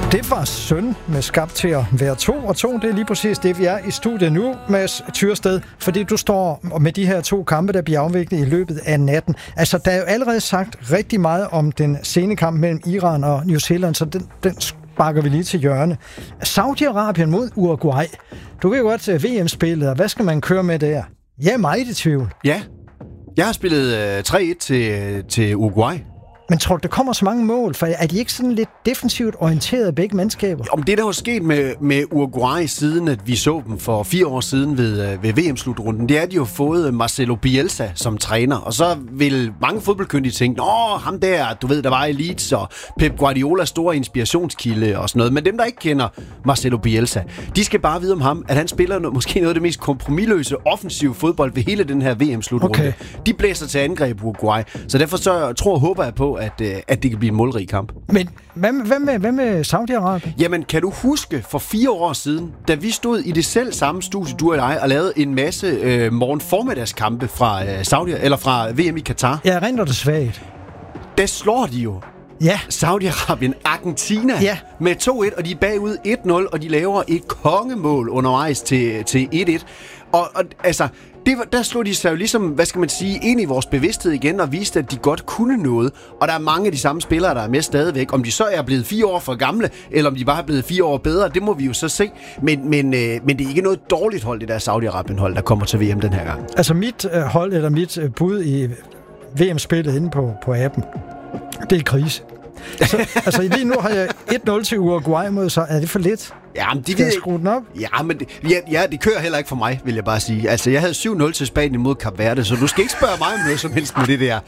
Det var synd med skabt til at være 2, og 2, det er lige præcis det, vi er i studiet nu, Mads Tyrsted, fordi du står med de her 2 kampe, der bliver afviklet i løbet af natten. Altså, der er jo allerede sagt rigtig meget om den sene kamp mellem Iran og New Zealand, så den sparker vi lige til hjørne. Saudi-Arabien mod Uruguay. Du kan jo godt VM-spillet, og hvad skal man køre med der? Jeg er meget i tvivl. Ja, jeg har spillet 3-1 til Uruguay. Men tror du, der kommer så mange mål? For er de ikke sådan lidt defensivt orienteret begge mandskaber? Om det, der var sket med Uruguay siden, at vi så dem for 4 år siden ved VM-slutrunden, det er, at de har fået Marcelo Bielsa som træner. Og så vil mange fodboldkyndige tænke, ham der, du ved, der var i Leeds, og Pep Guardiolas store inspirationskilde og sådan noget. Men dem, der ikke kender Marcelo Bielsa, de skal bare vide om ham, at han spiller måske noget af det mest kompromisløse offensive fodbold ved hele den her VM-slutrunde. Okay. De blæser til angreb Uruguay. Så derfor så håber jeg på, at det kan blive en målrig kamp. Men hvad med Saudi-Arabien? Jamen, kan du huske for 4 år siden, da vi stod i det selv samme studie, du og jeg, og lavede en masse morgen-formiddagskampe fra VM i Katar? Jeg erindrer det svagt. Der slår de jo Saudi-Arabien, Argentina med 2-1, og de er bagud 1-0, og de laver et kongemål undervejs til 1-1. Og altså, der slog de sig jo ligesom, hvad skal man sige, ind i vores bevidsthed igen og viste, at de godt kunne noget. Og der er mange af de samme spillere, der er med stadigvæk. Om de så er blevet 4 år for gamle, eller om de bare er blevet 4 år bedre, det må vi jo så se. Men det er ikke noget dårligt hold, det der Saudi-Arabien-hold, der kommer til VM den her gang. Altså mit hold, eller mit bud i VM-spillet inde på appen, det er krise. Altså lige nu har jeg 1-0 til Uruguay mod, så er det for lidt? Jamen, skal jeg skrue den op? Ja, men det kører heller ikke for mig, vil jeg bare sige. Altså, jeg havde 7-0 til Spanien mod Kap Verde, så du skal ikke spørge mig om noget som helst med det der.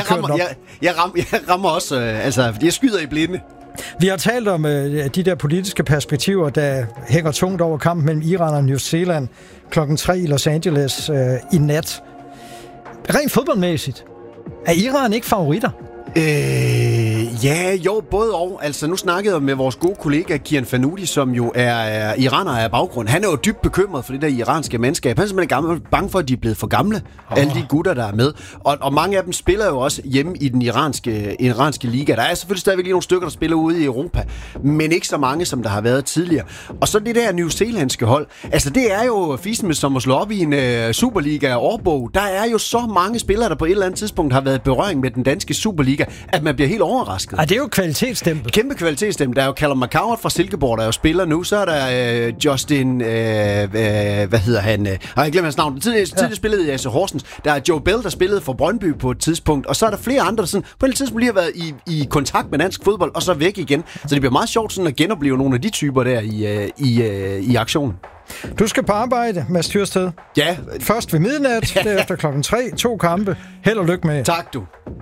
Jeg rammer også, jeg skyder i blinde. Vi har talt om de der politiske perspektiver, der hænger tungt over kampen mellem Iran og New Zealand klokken 3 i Los Angeles i nat. Rent fodboldmæssigt, er Iran ikke favoritter? Både og. Altså, nu snakkede jeg med vores gode kollega Kian Fanudi, som jo er iraner af baggrund. Han er jo dybt bekymret for det der iranske mandskab. Han er simpelthen bange for, at de er blevet for gamle. Alle de gutter, der er med. Og mange af dem spiller jo også hjemme i den iranske liga. Der er selvfølgelig stadigvæk lige nogle stykker, der spiller ude i Europa, men ikke så mange, som der har været tidligere. Og så det der New Zealandske hold. Altså, det er jo fisen som at slå op i en Superliga-årbog. Der er jo så mange spillere, der på et eller andet tidspunkt har været i berøring med den danske Superliga, at man bliver helt overrasket. Det er jo kvalitetsstempel. Kæmpe kvalitetsstempel. Der er jo Callum McCowart fra Silkeborg, der jo spiller nu. Så er der Justin... hvad hedder han? Jeg glemmer hans navn. Tidligere spillede i AC Horsens. Der er Joe Bell, der spillede for Brøndby på et tidspunkt. Og så er der flere andre, der sådan, på et tidspunkt lige har været i kontakt med dansk fodbold, og så væk igen. Så det bliver meget sjovt sådan at genopleve nogle af de typer der i aktionen. Du skal på arbejde, Mads Tyrsted. Ja. Først ved midnat, derefter klokken 3, 2 kampe. Held og lykke med. Tak, du.